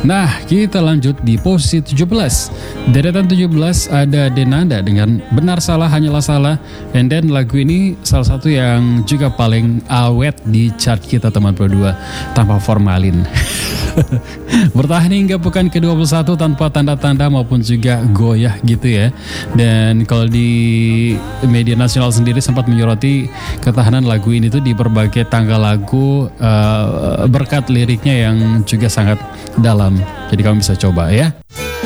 Nah, kita lanjut di posisi 17. Deretan 17 ada Denanda dengan Benar Salah Hanyalah Salah. And then lagu ini salah satu yang juga paling awet di chart kita teman Pro 2 tanpa formalin. Bertahan hingga pekan ke-21 tanpa tanda-tanda maupun juga goyah gitu ya. Dan kalau di media nasional sendiri sempat menyoroti ketahanan lagu ini tuh di berbagai tangga lagu berkat liriknya yang juga sangat dalam. Jadi kamu bisa coba ya.